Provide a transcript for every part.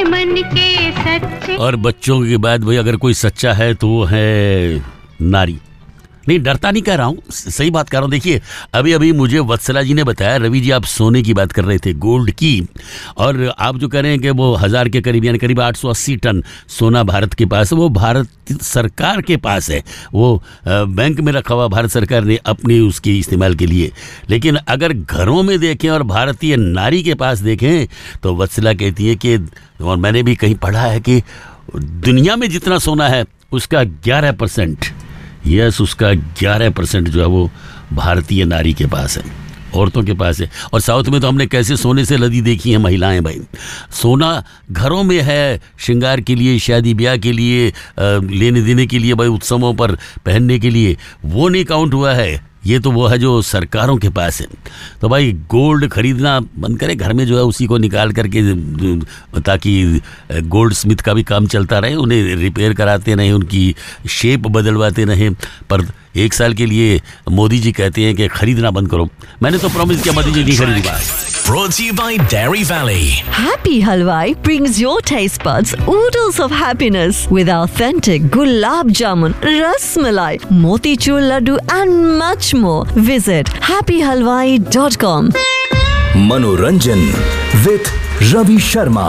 मन के सच्चे। और बच्चों के बाद भाई अगर कोई सच्चा है तो वो है नारी। नहीं, डरता नहीं कह रहा हूँ, सही बात कर रहा हूँ। देखिए अभी मुझे वत्सला जी ने बताया, रवि जी आप सोने की बात कर रहे थे, गोल्ड की, और आप जो कह रहे हैं कि वो 1000 के करीब यानी करीब 880 टन सोना भारत के पास है, वो भारत सरकार के पास है। वो बैंक में रखा हुआ भारत सरकार ने अपनी उसकी इस्तेमाल के लिए। लेकिन अगर घरों में देखें और भारतीय नारी के पास देखें तो वत्सला कहती है कि, और मैंने भी कहीं पढ़ा है कि दुनिया में जितना सोना है उसका 11%, यस उसका 11% जो है वो भारतीय नारी के पास है, औरतों के पास है। और साउथ में तो हमने कैसे सोने से लदी देखी है महिलाएं भाई। सोना घरों में है, श्रृंगार के लिए, शादी ब्याह के लिए, लेने देने के लिए, भाई उत्सवों पर पहनने के लिए, वो नहीं काउंट हुआ है। ये तो वो है जो सरकारों के पास है। तो भाई गोल्ड खरीदना बंद करें, घर में जो है उसी को निकाल करके, ताकि गोल्ड स्मिथ का भी काम चलता रहे, उन्हें रिपेयर कराते रहें, उनकी शेप बदलवाते रहें। पर 1 साल के लिए मोदी जी कहते हैं कि खरीदना बंद करो। मैंने तो प्रॉमिस किया मोदी जी नहीं खरीदूंगा। Brought to you by Dairy Valley. Happy Halwai brings your taste buds oodles of happiness with authentic gulab jamun, ras malai, motichur laddu and much more. Visit happyhalwai.com. Manoranjan with Ravi Sharma.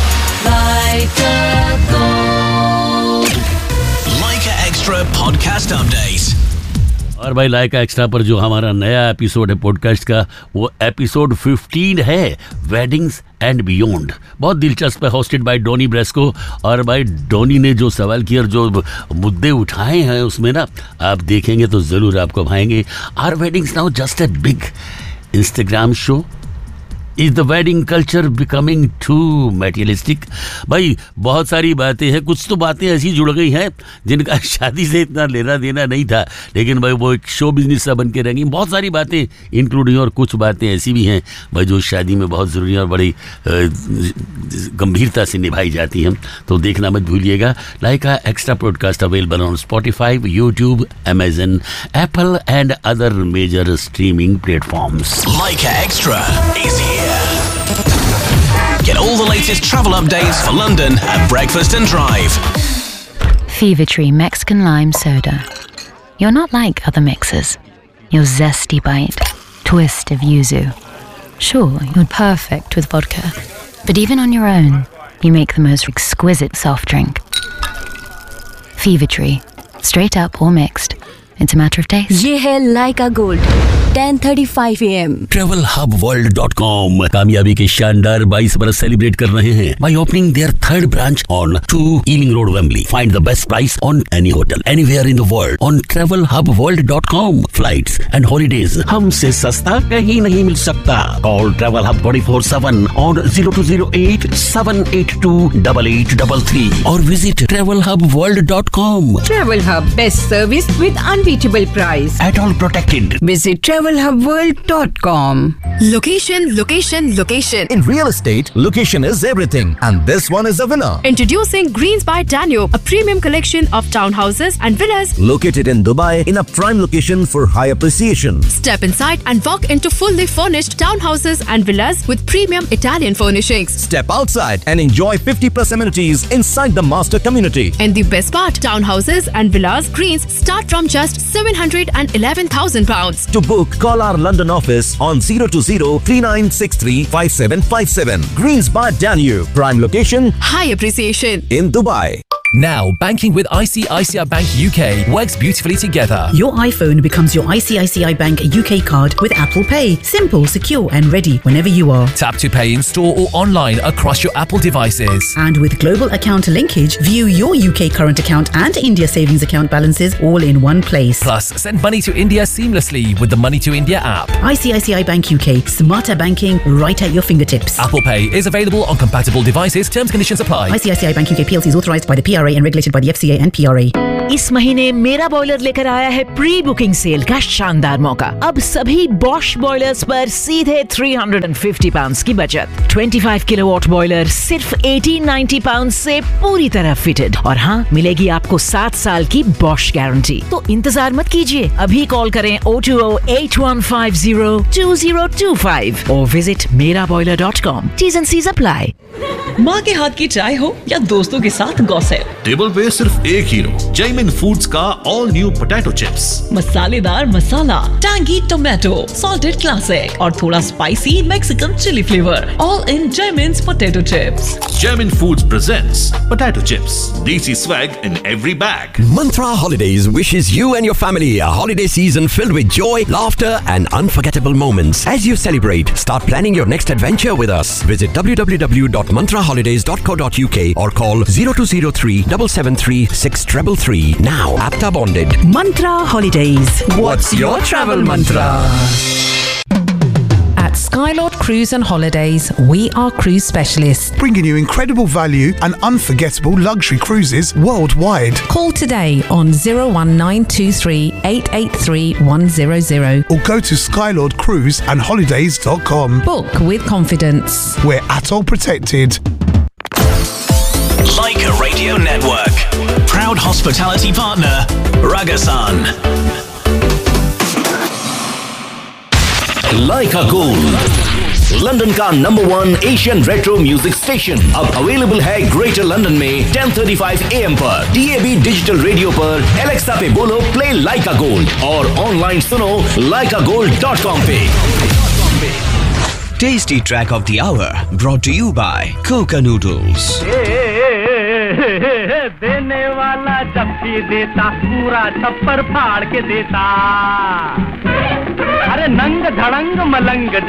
Leica Extra Podcast Update. और भाई लाइका extra पर जो हमारा नया episode है podcast का, वो episode 15 है, वेडिंग्स एंड बियॉन्ड। बहुत दिलचस्प है, होस्टेड बाय डोनी ब्रेस्को। और भाई डोनी ने जो सवाल किए और जो मुद्दे उठाए हैं उसमें ना, आप देखेंगे तो ज़रूर आपको भाएंगे। Are weddings now just a big Instagram show? Is the wedding culture becoming too materialistic? भाई बहुत सारी बातें हैं, कुछ तो बातें ऐसी जुड़ गई हैं जिनका शादी से इतना लेना देना नहीं था, लेकिन भाई वो एक शो बिजनेस सा बन के रहेंगी। बहुत सारी बातें इंक्लूडिंग, और कुछ बातें ऐसी भी हैं भाई जो शादी में बहुत ज़रूरी और बड़ी गंभीरता से निभाई जाती हैं। तो देखना मत भूलिएगा। लाइका extra podcast available on Spotify, YouTube, Amazon, Apple and other major streaming platforms. Leica Extra is here. Get all the latest travel updates for London at Breakfast and Drive. Fever Tree Mexican Lime Soda. You're not like other mixers. Your zesty bite, twist of yuzu. Sure, you're perfect with vodka. But even on your own, you make the most exquisite soft drink. Fever Tree. Straight up or mixed. It's a matter of taste. ये है लाइका gold 10:35 AM. TravelHubWorld.com कामयाबी के शानदार 22 बरस celebrate कर रहे हैं by opening their 3rd branch on 2 Ealing Road, Wembley. Find the best price on any hotel anywhere in the world on TravelHubWorld.com. Flights and holidays हमसे सस्ता कहीं नहीं मिल सकता। Call Travel Hub 24/7 on 0208 782 8833 और visit TravelHubWorld.com. Travel Hub, best service with unbeatable price. At all protected. Visit TravelHubWorld.com. Location, location, location. In real estate, location is everything, and this one is a winner. Introducing Greens by Danube, a premium collection of townhouses and villas. Located in Dubai, in a prime location for high appreciation. Step inside and walk into fully furnished townhouses and villas with premium Italian furnishings. Step outside and enjoy 50+ amenities inside the master community. And the best part, townhouses and villas Greens start from just £711,000. To book, call our London office on 020-3963-5757. Greens by Danube, prime location High appreciation. in Dubai. Now, banking with ICICI Bank UK works beautifully together. Your iPhone becomes your ICICI Bank UK card with Apple Pay. Simple, secure and ready whenever you are. Tap to pay in store or online across your Apple devices. And with global account linkage, view your UK current account and India savings account balances all in one place. Plus, send money to India seamlessly with the Money to India app. ICICI Bank UK. Smarter banking right at your fingertips. Apple Pay is available on compatible devices. Terms and conditions apply. ICICI Bank UK PLC is authorized by the PRA and regulated by the FCA and PRA. इस महीने मेरा boiler लेकर आया है pre booking cell का शानदार मौका। अब सभी बॉश बॉयलर्स पर सीधे £350 की बचत। 25 किलोवाट बॉयलर सिर्फ £1890 से पूरी तरह फिटेड। और हाँ, मिलेगी आपको 7 साल की बॉश गारंटी। तो इंतजार मत कीजिए, अभी कॉल करें 02081502025 और visit meraboiler.com. T's and C's apply. माँ के हाथ की चाय हो या दोस्तों के साथ गॉसिप, टेबल पे सिर्फ एक हीरो, जैमिन फूड्स का ऑल न्यू पोटैटो चिप्स। मसालेदार मसाला, टैंगी टोमेटो, सॉल्टेड क्लासिक और थोड़ा spicy Mexican chilli flavour, all in जैमिन्स potato chips. Jaimin Foods presents potato chips, desi swag in every bag. Mantra Holidays wishes you and your family a holiday season filled with joy, laughter and unforgettable moments. As you celebrate, start planning your next adventure with us. Visit www.mantraholidays.co.uk or call 0203 773 6333. Now, APTA bonded. Mantra Holidays. What's your travel mantra? At Skylord Cruise and Holidays, we are cruise specialists, bringing you incredible value and unforgettable luxury cruises worldwide. Call today on 01923 883 100 or go to skylordcruiseandholidays.com. Book with confidence. We're ATOL protected. Leica Radio Network. Proud hospitality partner, Ragasan. Leica Gold, London का number 1 Asian retro music station, अब available है greater London में 10:35 AM पर, DAB digital radio पर, Alexa पे बोलो play लाइका gold और online सुनो laikagold.com पे। Tasty track of the hour brought to you by Coca Noodles. देने वाला जब भी देता पूरा छप्पर फाड़ के देता, अरे नंग धड़ंग मलंग